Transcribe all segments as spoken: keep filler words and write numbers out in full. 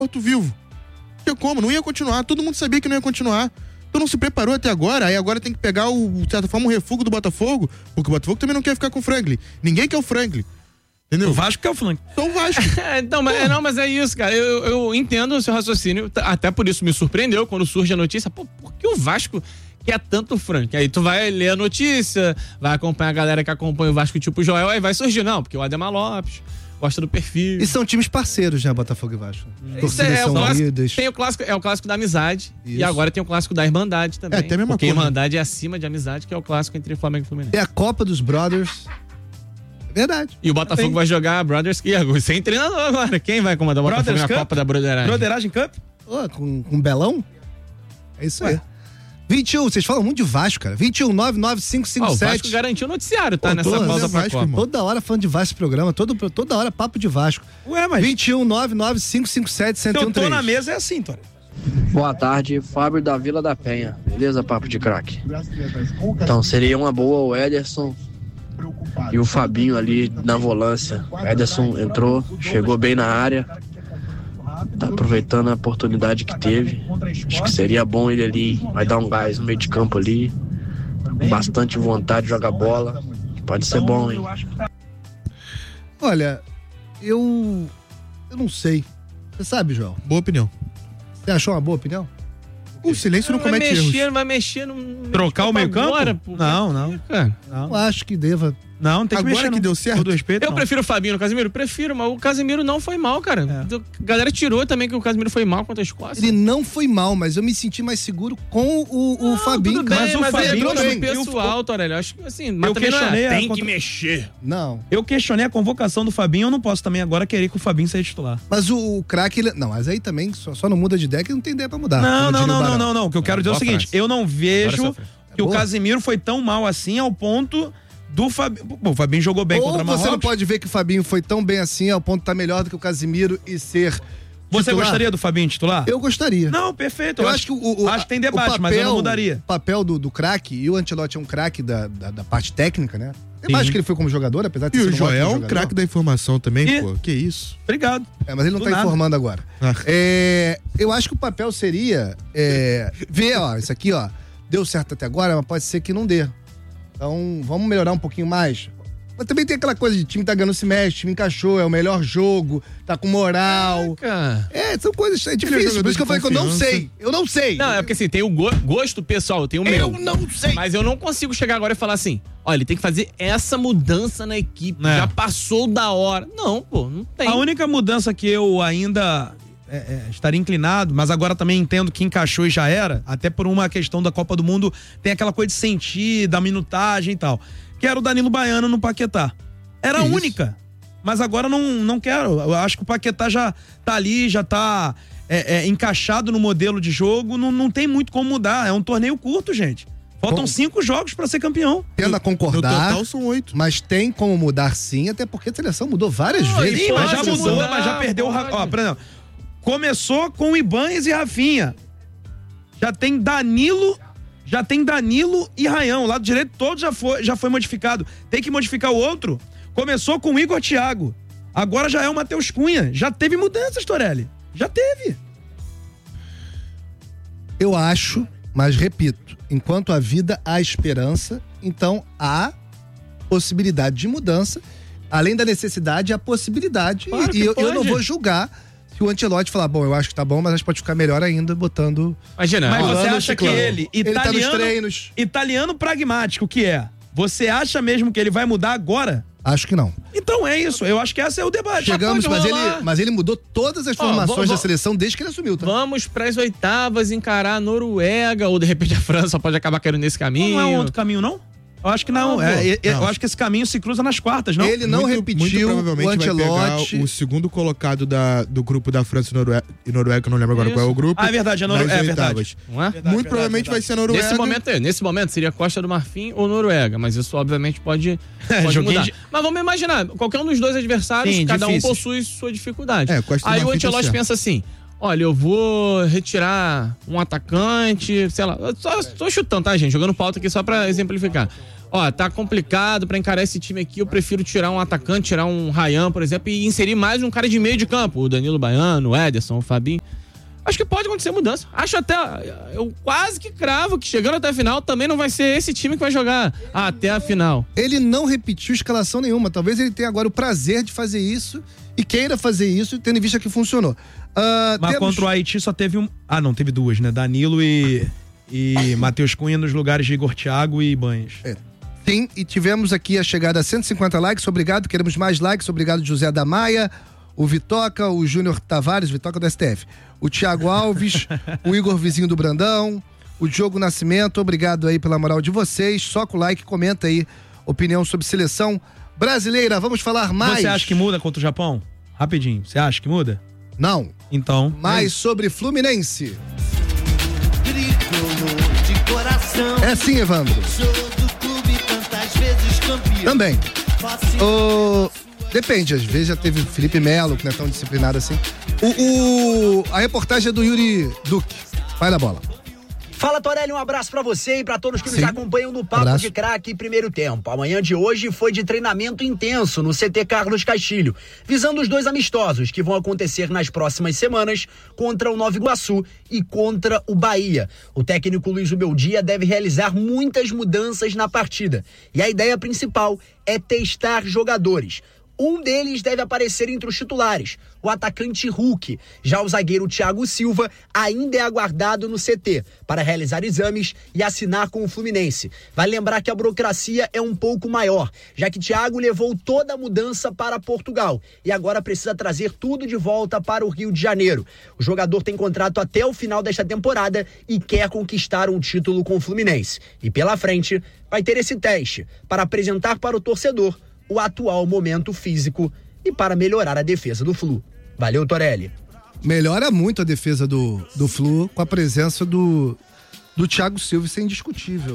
Porto Vivo. Não tinha como, não ia continuar. Todo mundo sabia que não ia continuar. Então não se preparou até agora. Aí agora tem que pegar, o, de certa forma, um refúgio do Botafogo. Porque o Botafogo também não quer ficar com o Franklin. Ninguém quer o Franklin. Entendeu? O Vasco quer o Franklin. Só o Vasco. então, mas, não, mas é isso, cara. Eu, eu entendo o seu raciocínio. Até por isso me surpreendeu quando surge a notícia. Pô, por que o Vasco quer tanto o Franklin? Aí tu vai ler a notícia, vai acompanhar a galera que acompanha o Vasco, tipo o Joel, aí vai surgir. Não, porque o Ademar Lopes gosta do perfil. E são times parceiros, né, Botafogo e Vasco? Isso é, é, o clássico, tem o clássico, é o clássico da amizade. Isso. E agora tem o clássico da Irmandade também. É, até a mesma porque coisa. Irmandade é acima de amizade, que é o clássico entre Flamengo e Fluminense. É a Copa dos Brothers. Verdade. E o Botafogo tem. vai jogar Brothers Cup. Sem treinador agora. Quem vai comandar o Botafogo na Copa da Broderagem? Broderagem Cup? Oh, com, com Belão? É isso Ué. aí. vinte e um, vocês falam muito de Vasco, cara. vinte e um, nove nove cinco cinco sete. Oh, o Vasco garantiu o noticiário, tá? Pô, nessa toda, pausa pra Vasco, Copa. Toda hora falando de Vasco programa, todo, toda hora papo de Vasco. Ué, mas... vinte e um, nove nove cinco cinco sete, um zero um três. Eu tô na mesa, é assim, Tório. Boa tarde, Fábio da Vila da Penha. Beleza, papo de craque? Então, seria uma boa o Ederson e o Fabinho ali na volância. O Ederson entrou, chegou bem na área, tá aproveitando a oportunidade que teve. Acho que seria bom ele ali, vai dar um gás no meio de campo ali, bastante vontade de jogar bola. Pode ser bom, hein? Olha, eu eu não sei. Você sabe, João? Boa opinião. Você achou uma boa opinião? O silêncio não, não comete mexer, erros. Não vai mexer, não trocar o meio campo? Agora, não, não. não. Eu acho que deva. Não, tem que agora mexer. que não. deu certo. Todo respeito. Eu não. prefiro o Fabinho no Casemiro? Prefiro, mas o Casemiro não foi mal, cara. É. A galera tirou também que o Casemiro foi mal contra a Escócia. Ele não foi mal, mas eu me senti mais seguro com o, o não, Fabinho. Bem, mas o mas Fabinho entrou bem. pessoal, Torelli. Acho que assim, mas eu questionei não é, tem contra... que mexer. Não. Eu questionei a convocação do Fabinho, eu não posso também agora querer que o Fabinho seja titular. Mas o, o craque, ele... não, mas aí também só, só não muda de ideia que não tem ideia pra mudar. Não, não, não, não, não, não. O que eu quero dizer é o seguinte, eu não vejo que o Casemiro foi tão mal assim ao ponto do Fabinho. Bom, o Fabinho jogou bem Ou contra a Marrocos. você não pode ver que o Fabinho foi tão bem assim ao ponto de estar melhor do que o Casemiro e ser Você titular? gostaria do Fabinho titular? Eu gostaria. Não, perfeito. Eu, eu acho, acho que o, o acho que tem debate, papel, mas eu não mudaria. O papel do, do craque, e o Ancelotti é um craque da, da, da parte técnica, né? Eu acho que ele foi como jogador, apesar de e ser o Joel é um craque da informação também, e... pô. Que isso. Obrigado. É, mas ele não do tá nada. informando agora. Ah. É, eu acho que o papel seria é, ver, ó, isso aqui, ó, deu certo até agora, mas pode ser que não dê. Então, vamos melhorar um pouquinho mais. Mas também tem aquela coisa de time tá ganhando, se mexe, time encaixou, é o melhor jogo, tá com moral. Caraca. É, são coisas, é difícil. Por isso que eu falei que eu não sei. Eu não sei. Não, é porque assim, tem o go- gosto pessoal, tem o meu. Eu não sei. Mas eu não consigo chegar agora e falar assim, olha, ele tem que fazer essa mudança na equipe, É. já passou da hora. Não, pô, não tem. A única mudança que eu ainda é, é, estaria inclinado, mas agora também entendo que encaixou e já era, até por uma questão da Copa do Mundo, tem aquela coisa de sentir, da minutagem e tal, que era o Danilo Baiano no Paquetá. Era a Isso. única. Mas agora não, não quero. Eu acho que o Paquetá já tá ali, já tá é, é, encaixado no modelo de jogo, não, não tem muito como mudar. É um torneio curto, gente. Faltam Bom, cinco jogos pra ser campeão. Tendo a concordar, No total são oito. mas tem como mudar sim, até porque a seleção mudou várias Não, vezes. Sim, mas já pode mudou, mudar, mas já perdeu o... Ra- pode. Ó, por exemplo, começou com Ibanez e Rafinha. Já tem Danilo, já tem Danilo e Rayão. O lado direito todo já foi, já foi modificado. Tem que modificar o outro. Começou com Igor Thiago. Agora já é o Matheus Cunha. Já teve mudanças, Torelli. Já teve. Eu acho, mas repito, enquanto a vida há esperança, então há possibilidade de mudança. Além da necessidade, há possibilidade. Claro e que eu, eu pode. não vou julgar se o Ancelotti falar, bom, eu acho que tá bom, mas acho que pode ficar melhor ainda botando... Imagina, Mas ó, você Fulano, acha que ciclano. ele, Ele tá nos italiano, treinos. italiano pragmático que é, você acha mesmo que ele vai mudar agora? Acho que não. Então é isso. Eu acho que esse é o debate. Chegamos, pode mas ele, rolar. mas ele mudou todas as Ó, formações vou- da vou- seleção desde que ele assumiu, tá? vamos pras oitavas encarar a Noruega, ou de repente a França pode acabar caindo nesse caminho. Não é um outro caminho, não? Eu acho que não. Não, É, pô. é, é, Não. Eu acho que esse caminho se cruza nas quartas, não? Ele não muito, repetiu muito provavelmente o Ancelotti. vai pegar o segundo colocado da, do grupo da França e Noruega, e Noruega, que eu não lembro agora Isso. qual é o grupo. Ah, é verdade, é Noro- nas é oitavas. verdade. Não é? Muito provavelmente vai ser a Noruega. Nesse momento, é, nesse momento seria Costa do Marfim ou Noruega, mas isso obviamente pode, pode joguinho mudar. de- Mas vamos imaginar, qualquer um dos dois adversários, Sim, cada difícil. um possui sua dificuldade. É, Costa do Aí o Marfim tá Ancelotti certo. pensa assim, olha, eu vou retirar um atacante, sei lá, só, só chutando, tá, gente? Jogando pauta aqui só pra exemplificar. ó, tá complicado pra encarar esse time aqui, eu prefiro tirar um atacante, tirar um Ryan, por exemplo, e inserir mais um cara de meio de campo, o Danilo Baiano, o Ederson, o Fabinho. Acho que pode acontecer mudança. Acho até, eu quase que cravo que chegando até a final também não vai ser esse time que vai jogar até a final. Ele não repetiu escalação nenhuma. Talvez ele tenha agora o prazer de fazer isso e queira fazer isso, tendo em vista que funcionou. Uh, Mas temos... contra o Haiti só teve um... Ah, não, teve duas, né? Danilo e, e Matheus Cunha nos lugares de Igor Thiago e Ibanez. É. Sim, e tivemos aqui a chegada a cento e cinquenta likes, obrigado, queremos mais likes, obrigado José da Maia, o Vitoca, o Júnior Tavares, Vitoca do S T F, o Thiago Alves, o Igor Vizinho do Brandão, o Diogo Nascimento, obrigado aí pela moral de vocês, soca o like, comenta aí, opinião sobre seleção brasileira, vamos falar mais. Você acha que muda contra o Japão? Rapidinho, você acha que muda? Não. Então. Mais é sobre Fluminense. É sim, Evandro. Também. O... Depende, às vezes já teve Felipe Melo, que não é tão disciplinado assim. O, o... A reportagem é do Yuri Duque. Vai na bola. Fala, Torelli, um abraço pra você e pra todos que Sim. nos acompanham no Papo Abraço. de Craque Primeiro Tempo. Amanhã de hoje foi de treinamento intenso no C T Carlos Castilho, visando os dois amistosos que vão acontecer nas próximas semanas contra o Nova Iguaçu e contra o Bahia. O técnico Luiz Ubeldia deve realizar muitas mudanças na partida e a ideia principal é testar jogadores. Um deles deve aparecer entre os titulares, o atacante Hulk. Já o zagueiro Thiago Silva ainda é aguardado no C T para realizar exames e assinar com o Fluminense. Vai lembrar que a burocracia é um pouco maior, já que Thiago levou toda a mudança para Portugal e agora precisa trazer tudo de volta para o Rio de Janeiro. O jogador tem contrato até o final desta temporada e quer conquistar um título com o Fluminense. E pela frente vai ter esse teste para apresentar para o torcedor o atual momento físico e para melhorar a defesa do Flu. Valeu, Torelli. Melhora muito a defesa do, do Flu com a presença do, do Thiago Silva, isso é indiscutível.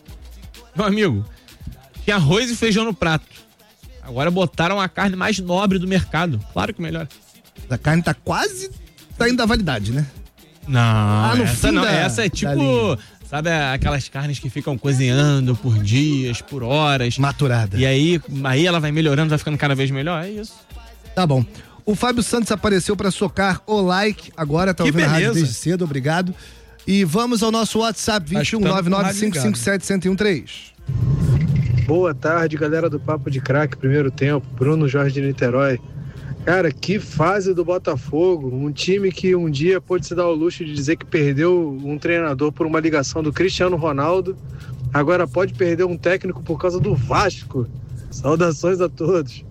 Meu amigo, tinha arroz e feijão no prato. Agora botaram a carne mais nobre do mercado. Claro que melhora. A carne tá quase saindo da validade, né? Não, Ah, no essa fim não. da- essa é da tipo, linha. sabe aquelas carnes que ficam cozinhando por dias, por horas. Maturada. E aí, aí ela vai melhorando, vai ficando cada vez melhor. É isso. Tá bom. O Fábio Santos apareceu pra socar o like agora, tá Que ouvindo a rádio beleza. desde cedo, obrigado. E vamos ao nosso WhatsApp, Tá vinte e um escutando nove com o nove rádio cinco cinco sete, um zero um três. Boa tarde, galera do Papo de Craque, primeiro tempo, Bruno Jorge de Niterói. Cara, que fase do Botafogo, um time que um dia pôde se dar o luxo de dizer que perdeu um treinador por uma ligação do Cristiano Ronaldo, agora pode perder um técnico por causa do Vasco. Saudações a todos.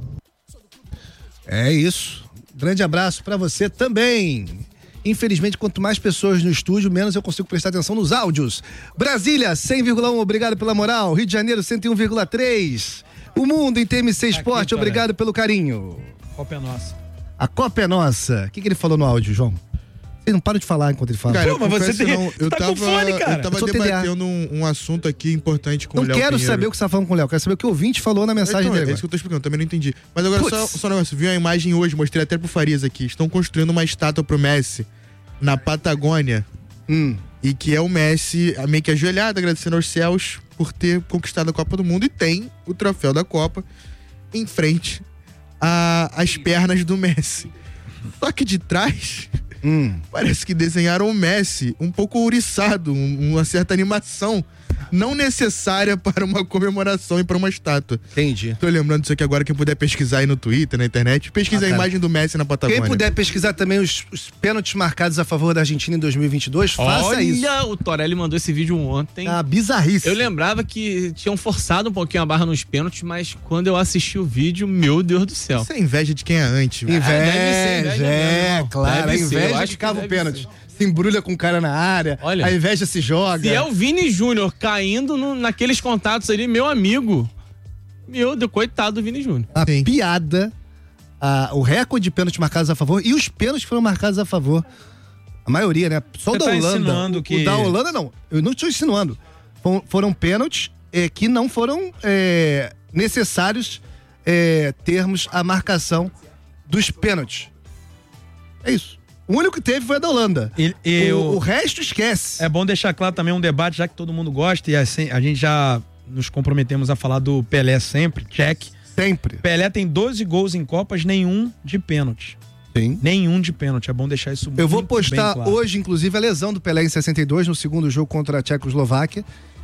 É isso. Grande abraço pra você também. Infelizmente, quanto mais pessoas no estúdio, menos eu consigo prestar atenção nos áudios. Brasília, cem vírgula um, obrigado pela moral. Rio de Janeiro, cento e um vírgula três. O mundo em T M C Esporte, Aqui, obrigado pelo carinho. Copa é nossa. A Copa é nossa. O que, que ele falou no áudio, João? Você não para de falar enquanto ele fala. Cara, Pô, eu mas você confesso tem- não, eu tá com tava, fone, cara. eu tava Eu sou T D A. debatendo um, um assunto aqui importante com não o Léo quero Pinheiro. saber o que você tá falando com o Léo, quero saber o que o ouvinte falou na mensagem Então, é dele. isso que eu tô explicando, também não entendi. Mas agora só, Putz. só um negócio, viu a imagem hoje, mostrei até pro Farias aqui. Estão construindo uma estátua pro Messi na Patagônia. Hum. E que é o Messi meio que ajoelhado, agradecendo aos céus por ter conquistado a Copa do Mundo. E tem o troféu da Copa em frente a- às pernas do Messi. Só que de trás, Hum. parece que desenharam o Messi um pouco ouriçado, um- uma certa animação não necessária para uma comemoração e para uma estátua. Entendi. Tô lembrando disso aqui agora, quem puder pesquisar aí no Twitter, na internet, pesquisa Ah, a tá. imagem do Messi na Patagônia. Quem puder pesquisar também os, os pênaltis marcados a favor da Argentina em dois mil e vinte e dois, faça Olha, isso. o Torelli mandou esse vídeo ontem. Ah, bizarrice. Eu lembrava que tinham forçado um pouquinho a barra nos pênaltis, mas quando eu assisti o vídeo, meu Deus do céu. Isso é inveja de quem é antes. velho. Inveja, deve ser inveja é, mesmo. claro. Deve a ser, eu inveja acho de que cava o deve pênalti. Se embrulha com o cara na área, Olha. a inveja se joga. Se é o Vini Júnior caindo no- naqueles contatos ali, meu amigo. Meu Deus, coitado do Vini Júnior. A Sim. piada, a- o recorde de pênaltis marcados a favor e os pênaltis foram marcados a favor. A maioria, né? Só o Você da tá Holanda. insinuando O, que- o da Holanda, não. Eu não estou insinuando. Fon- Foram pênaltis é, que não foram é, necessários é, termos a marcação dos pênaltis. É isso. O único que teve foi a da Holanda. E- eu- O, o resto esquece. É bom deixar claro também um debate, já que todo mundo gosta, e assim, a gente já nos comprometemos a falar do Pelé sempre, check. Sempre. Pelé tem doze gols em Copas, nenhum de pênalti. Sim. Nenhum de pênalti, é bom deixar isso muito Eu vou postar bem claro. hoje, inclusive, a lesão do Pelé em sessenta e dois, no segundo jogo contra a Tchecoslováquia.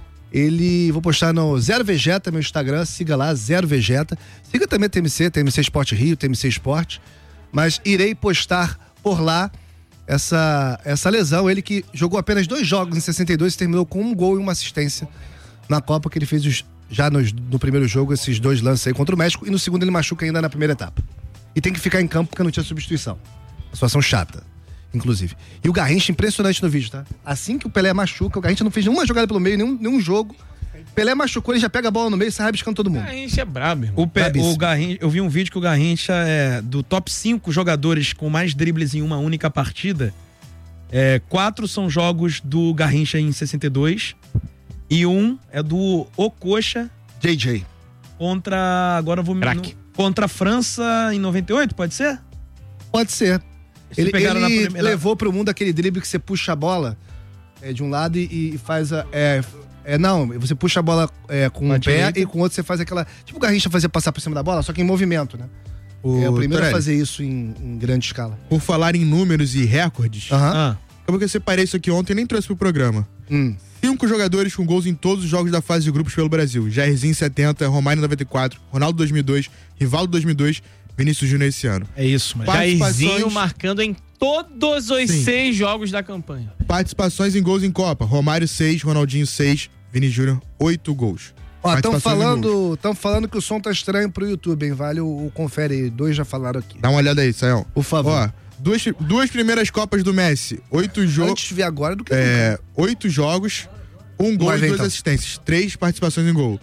Ele, vou postar no Zero Vegeta, meu Instagram, siga lá, Zero Vegeta. Siga também a T M C, T M C Esporte Rio, T M C Esporte. Mas irei postar por lá essa, essa lesão. Ele que jogou apenas dois jogos em sessenta e dois e terminou com um gol e uma assistência na Copa, que ele fez os, já no, no primeiro jogo, esses dois lances aí contra o México, e no segundo ele machuca ainda na primeira etapa. E tem que ficar em campo porque não tinha substituição. Uma situação chata, inclusive. E o Garrincha, impressionante no vídeo, tá? Assim que o Pelé machuca, o Garrincha não fez nenhuma jogada pelo meio, nenhum, nenhum jogo. Pelé machucou, ele já pega a bola no meio e sai rabiscando todo mundo. A gente é brabo, irmão. O, Pe- o Garrincha, eu vi um vídeo que o Garrincha é do top cinco jogadores com mais dribles em uma única partida. É, quatro são jogos do Garrincha em sessenta e dois e um é do Okocha J J. contra, agora eu vou me Craque. contra a França em noventa e oito, pode ser? Pode ser. Se Ele, pegaram na ele primeira- levou pro mundo aquele drible que você puxa a bola é, de um lado e, e faz a... É, é, não, você puxa a bola é, com um Na pé direita. e com o outro você faz aquela... Tipo o Garrincha fazia passar por cima da bola, só que em movimento, né? O, é o primeiro Torelli, a fazer isso em, em grande escala. Por falar em números e recordes, Aham. Ah, acabou que eu separei isso aqui ontem e nem trouxe pro programa. Hum. Cinco jogadores com gols em todos os jogos da fase de grupos pelo Brasil. Jairzinho setenta, Romário noventa e quatro, Ronaldo dois mil e dois, Rivaldo dois mil e dois, Vinícius Júnior esse ano. é isso, mas... Participações- Jairzinho marcando em todos os Sim. seis jogos da campanha. Participações em gols em Copa. Romário seis, Ronaldinho seis, Vini Júnior oito gols. Ó, estão Participações em gols. falando, tão falando que o som tá estranho pro YouTube, hein? Vale o, o confere aí. Dois já falaram aqui. Dá uma olhada aí, Sayão. Por favor. Ó, duas, duas primeiras Copas do Messi. Oito jogos. Antes de ver agora do que É, oito jogos, um gol Vai e ver, duas então. assistências. Três participações em gol.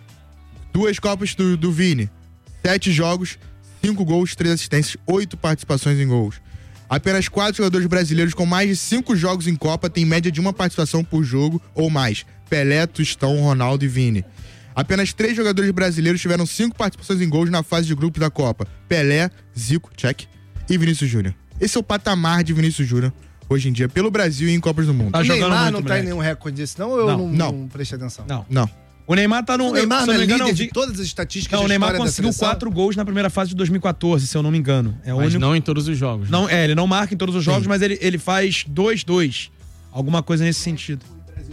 Duas Copas do, do Vini. Sete jogos, cinco gols, três assistências, oito participações em gols. Apenas quatro jogadores brasileiros com mais de cinco jogos em Copa têm média de uma participação por jogo ou mais. Pelé, Tostão, Ronaldo e Vini. Apenas três jogadores brasileiros tiveram cinco participações em gols na fase de grupos da Copa. Pelé, Zico, check, e Vinícius Júnior. Esse é o patamar de Vinícius Júnior hoje em dia pelo Brasil e em Copas do Mundo. Tá o jogando Neymar muito, não tá moleque. em nenhum recorde desse, não? Ou eu Não, não, não. não prestei atenção? Não. Não. O Neymar tá no... O Neymar eu, se não eu é não me engano, líder eu de vi- todas as estatísticas Não, da o Neymar história da conseguiu seleção? quatro gols na primeira fase de dois mil e quatorze, se eu não me engano. É o Mas único... não em todos os jogos. né? Não, é, ele não marca em todos os jogos, Sim. mas ele, ele faz dois dois. Alguma coisa nesse sentido.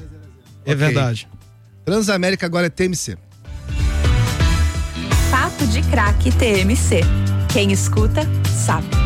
É Ok. verdade. Transamérica agora é T M C. Papo de Craque T M C. Quem escuta, sabe.